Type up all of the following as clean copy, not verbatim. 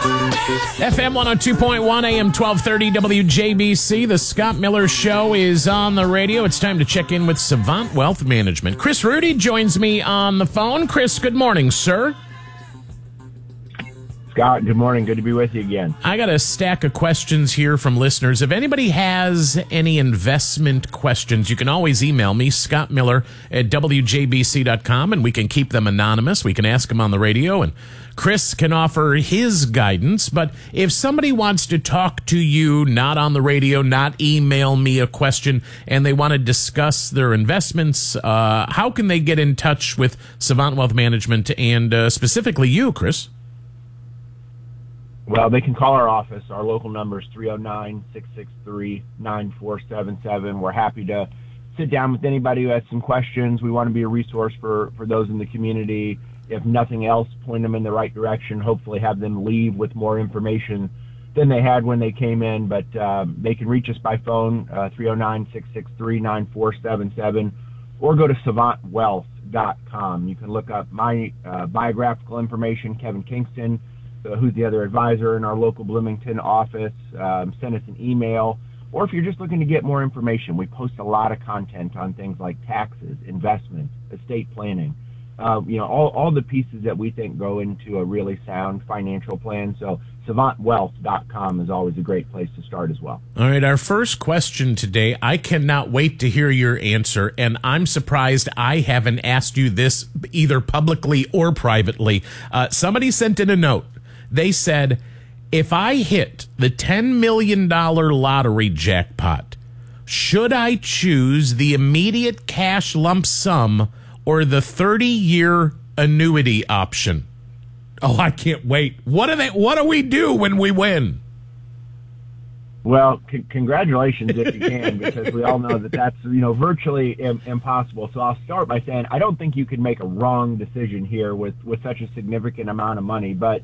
FM 102.1 AM 1230 WJBC. The Scott Miller Show is on the radio. It's time to check in with Savant Wealth Management. Chris Rudy joins me on the phone. Chris, good morning, sir. Scott, good morning. Good to be with you again. I got a stack of questions here from listeners. If anybody has any investment questions, you can always email me, Scott Miller at WJBC.com, and we can keep them anonymous. We can ask them on the radio, and Chris can offer his guidance. But if somebody wants to talk to you, not on the radio, not email me a question, and they want to discuss their investments, how can they get in touch with Savant Wealth Management and specifically you, Chris? Well, they can call our office. Our local number is 309-663-9477. We're happy to sit down with anybody who has some questions. We want to be a resource for those in the community. If nothing else, point them in the right direction, hopefully have them leave with more information than they had when they came in. But they can reach us by phone, 309-663-9477, or go to savantwealth.com. You can look up my biographical information, Kevin Kingston, who's the other advisor in our local Bloomington office. Send us an email. Or if you're just looking to get more information, we post a lot of content on things like taxes, investments, estate planning, all the pieces that we think go into a really sound financial plan. So savantwealth.com is always a great place to start as well. All right, our first question today, I cannot wait to hear your answer, and I'm surprised I haven't asked you this either publicly or privately. Somebody sent in a note. They said, if I hit the $10 million lottery jackpot, should I choose the immediate cash lump sum or the 30-year annuity option? Oh, I can't wait. What do we do when we win? Well, congratulations if you can, because we all know that's virtually impossible. So I'll start by saying I don't think you could make a wrong decision here with such a significant amount of money. But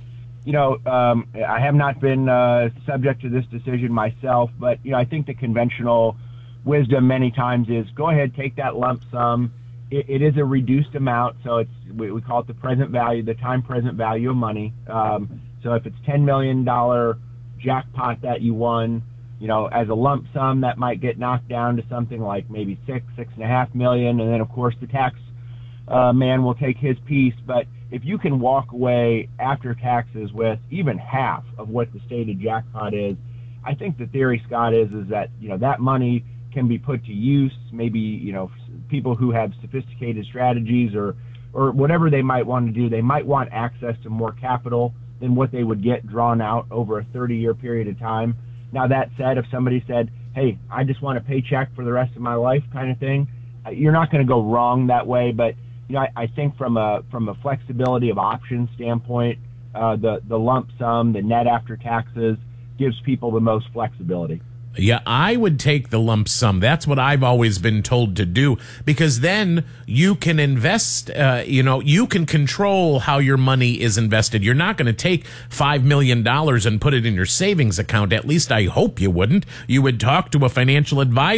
I have not been subject to this decision myself, but I think the conventional wisdom many times is go ahead, take that lump sum. It is a reduced amount, so we call it the present value, the time present value of money. So if it's $10 million jackpot that you won, as a lump sum, that might get knocked down to something like maybe $6.5 million, and then of course the tax man will take his piece. But if you can walk away after taxes with even half of what the stated jackpot is, I think the theory, Scott, is that that money can be put to use. Maybe people who have sophisticated strategies or whatever they might want to do, they might want access to more capital than what they would get drawn out over a 30-year period of time. Now, that said, if somebody said, hey, I just want a paycheck for the rest of my life kind of thing, you're not going to go wrong that way. But I think from a flexibility of options standpoint, the lump sum, the net after taxes, gives people the most flexibility. Yeah, I would take the lump sum. That's what I've always been told to do, because then you can invest, you can control how your money is invested. You're not going to take $5 million and put it in your savings account. At least I hope you wouldn't. You would talk to a financial advisor.